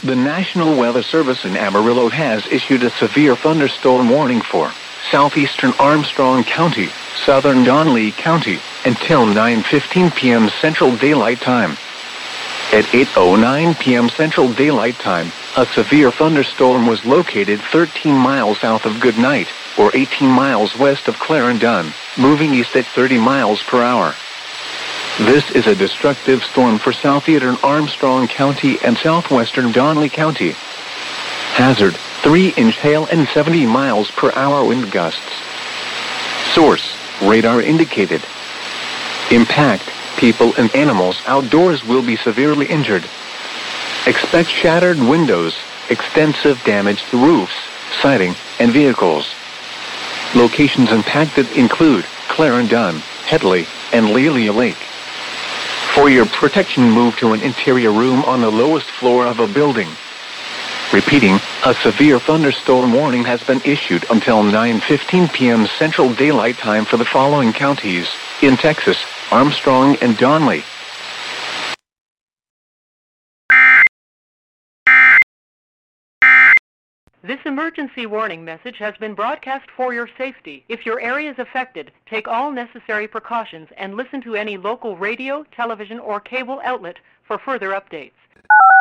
The National Weather Service in Amarillo has issued a severe thunderstorm warning for southeastern Armstrong County, southern Donley County, until 9:15 p.m. Central Daylight Time. At 8:09 p.m. Central Daylight Time, a severe thunderstorm was located 13 miles south of Goodnight, or 18 miles west of Clarendon, moving east at 30 miles per hour. This is a destructive storm for southeastern Armstrong County and southwestern Donley County. Hazard, 3-inch hail and 70 miles per hour wind gusts. Source, radar indicated. Impact, people and animals outdoors will be severely injured. Expect shattered windows, extensive damage to roofs, siding, and vehicles. Locations impacted include Clarendon, Headley, and Lelia Lake. For your protection, move to an interior room on the lowest floor of a building. Repeating, a severe thunderstorm warning has been issued until 9:15 p.m. Central Daylight Time for the following counties in Texas: Armstrong and Donley. This emergency warning message has been broadcast for your safety. If your area is affected, take all necessary precautions and listen to any local radio, television, or cable outlet for further updates.